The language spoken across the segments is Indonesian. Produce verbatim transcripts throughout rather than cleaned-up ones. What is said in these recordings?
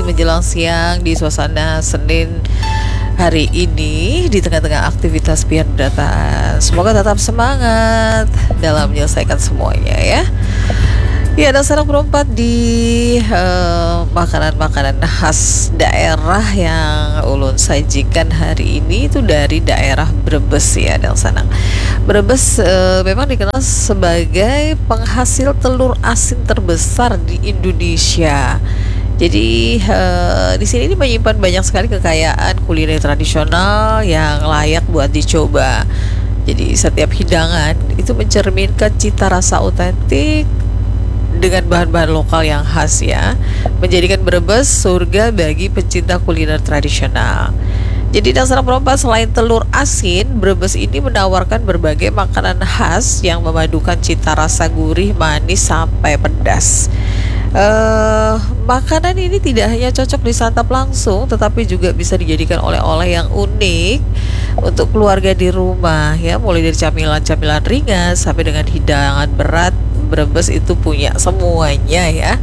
menjelang siang di suasana Senin hari ini di tengah-tengah aktivitas pendataan. Semoga tetap semangat dalam menyelesaikan semuanya ya. Ya, ada sarang perempat di uh, makanan-makanan khas daerah yang ulun sajikan hari ini itu dari daerah Brebes ya, dan sana. Brebes uh, memang dikenal sebagai penghasil telur asin terbesar di Indonesia. Jadi uh, di sini ini menyimpan banyak sekali kekayaan kuliner tradisional yang layak buat dicoba. Jadi setiap hidangan itu mencerminkan cita rasa otentik dengan bahan-bahan lokal yang khas ya, menjadikan Brebes surga bagi pecinta kuliner tradisional. Jadi dasar perempat selain telur asin, Brebes ini menawarkan berbagai makanan khas yang memadukan cita rasa gurih, manis sampai pedas. Uh, makanan ini tidak hanya cocok disantap langsung, tetapi juga bisa dijadikan oleh-oleh yang unik untuk keluarga di rumah ya, mulai dari camilan-camilan ringan sampai dengan hidangan berat. Brebes itu punya semuanya ya.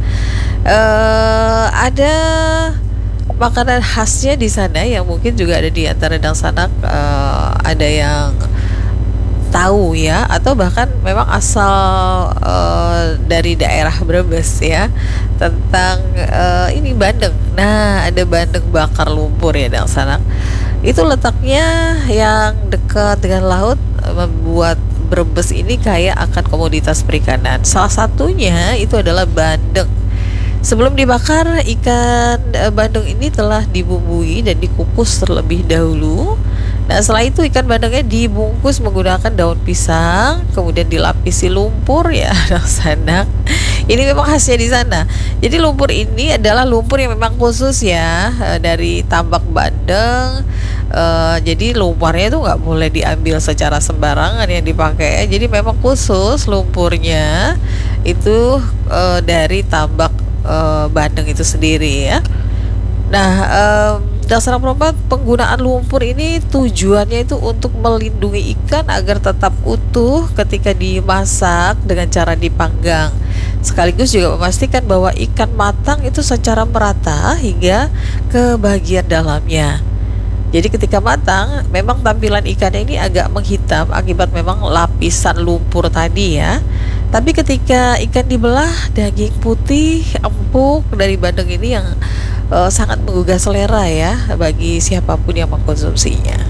Uh, ada makanan khasnya di sana yang mungkin juga ada di antara dan sana uh, ada yang tahu ya, atau bahkan memang asal uh, dari daerah Brebes ya, tentang uh, ini bandeng. Nah, ada bandeng bakar lumpur ya dan sana. Itu letaknya yang dekat dengan laut membuat Brebes ini kaya akan komoditas perikanan. Salah satunya itu adalah bandeng. Sebelum dibakar, ikan bandeng ini telah dibumbui dan dikukus terlebih dahulu. Nah, setelah itu ikan bandengnya dibungkus menggunakan daun pisang, kemudian dilapisi lumpur ya, sana. Ini memang khasnya di sana. Jadi lumpur ini adalah lumpur yang memang khusus ya, dari tambak bandeng. Uh, jadi lumpurnya itu nggak boleh diambil secara sembarangan yang dipakai. Jadi memang khusus lumpurnya itu uh, dari tambak uh, bandeng itu sendiri ya. Nah, um, dasar perempat penggunaan lumpur ini tujuannya itu untuk melindungi ikan agar tetap utuh ketika dimasak dengan cara dipanggang. Sekaligus juga memastikan bahwa ikan matang itu secara merata hingga ke bagian dalamnya. Jadi ketika matang, memang tampilan ikannya ini agak menghitam akibat memang lapisan lumpur tadi ya. Tapi ketika ikan dibelah, daging putih empuk dari bandeng ini yang uh, sangat menggugah selera ya bagi siapapun yang mengkonsumsinya.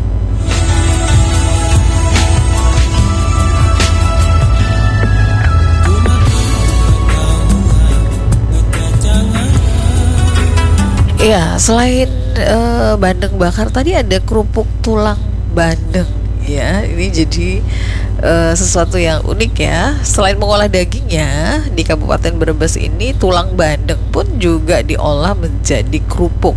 Ya, selain uh, bandeng bakar tadi ada kerupuk tulang bandeng ya. Ini jadi uh, sesuatu yang unik ya. Selain mengolah dagingnya, di Kabupaten Brebes ini tulang bandeng pun juga diolah menjadi kerupuk.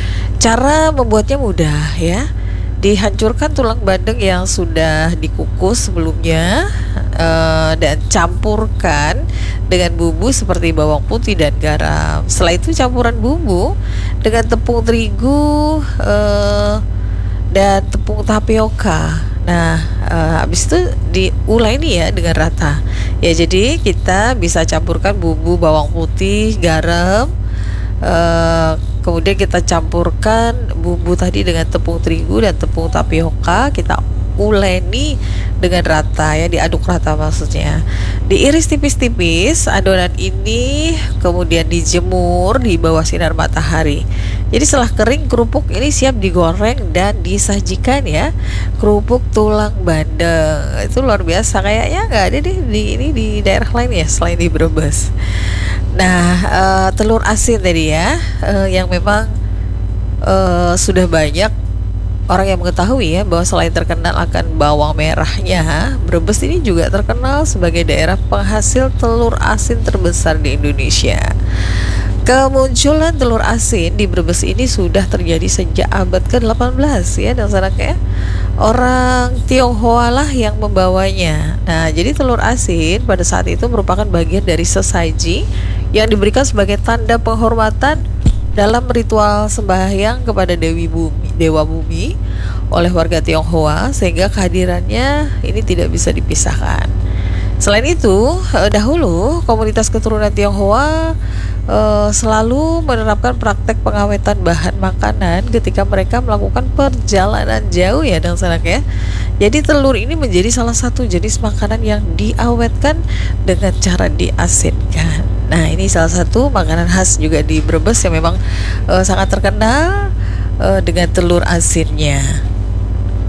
Cara membuatnya mudah ya. Dihancurkan tulang bandeng yang sudah dikukus sebelumnya uh, dan campurkan dengan bumbu seperti bawang putih dan garam. Setelah itu campuran bumbu dengan tepung terigu uh, dan tepung tapioka. Nah, uh, habis itu diulai nih ya dengan rata. Ya, jadi kita bisa campurkan bumbu bawang putih, garam, uh, kemudian kita campurkan bumbu tadi dengan tepung terigu dan tepung tapioka. Kita uleni dengan rata ya, diaduk rata maksudnya. Diiris tipis-tipis adonan ini, kemudian dijemur di bawah sinar matahari. Jadi setelah kering, kerupuk ini siap digoreng dan disajikan ya. Kerupuk tulang bandeng itu luar biasa, kayaknya nggak ada deh di ini di daerah lain ya selain di Brebes. Nah, uh, telur asin tadi ya, uh, yang memang uh, sudah banyak orang yang mengetahui ya bahwa selain terkenal akan bawang merahnya, Brebes ini juga terkenal sebagai daerah penghasil telur asin terbesar di Indonesia. Kemunculan telur asin di Brebes ini sudah terjadi sejak abad ke delapan belas ya, dan sanaknya orang Tionghoa lah yang membawanya. Nah, jadi telur asin pada saat itu merupakan bagian dari sesaji yang diberikan sebagai tanda penghormatan dalam ritual sembahyang kepada Dewi Bumi, Dewa Bumi oleh warga Tionghoa, sehingga kehadirannya ini tidak bisa dipisahkan. Selain itu, dahulu komunitas keturunan Tionghoa uh, selalu menerapkan praktek pengawetan bahan makanan ketika mereka melakukan perjalanan jauh ya dan sanak ya. Jadi telur ini menjadi salah satu jenis makanan yang diawetkan dengan cara diasinkan. Nah, ini salah satu makanan khas juga di Brebes yang memang uh, sangat terkenal uh, dengan telur asinnya.